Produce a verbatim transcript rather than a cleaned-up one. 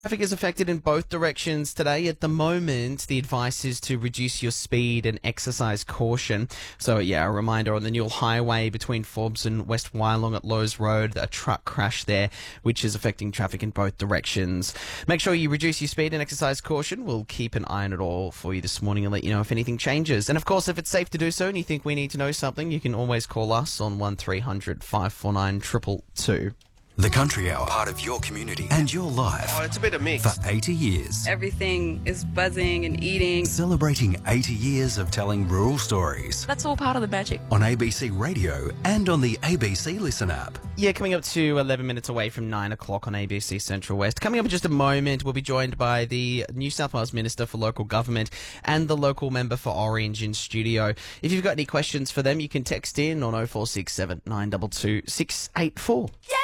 Traffic is affected in both directions today. At the moment, the advice is to reduce your speed and exercise caution. So, yeah, a reminder on the Newell Highway between Forbes and West Wyalong at Lowe's Road, a truck crash there, which is affecting traffic in both directions. Make sure you reduce your speed and exercise caution. We'll keep an eye on it all for you this morning and let you know if anything changes. And, of course, if it's safe to do so and you think we need to know something, you can always call us on one three hundred five four nine two two two. The Country Hour, part of your community and your life. Oh, it's a bit of mix. For eighty years. Everything is buzzing and eating. Celebrating eighty years of telling rural stories. That's all part of the magic. On A B C Radio and on the A B C Listen app. Yeah, coming up to eleven minutes away from nine o'clock on A B C Central West. Coming up in just a moment, we'll be joined by the New South Wales Minister for Local Government and the local member for Orange in studio. If you've got any questions for them, you can text in on oh four six seven, nine two two, six eight four. Yeah!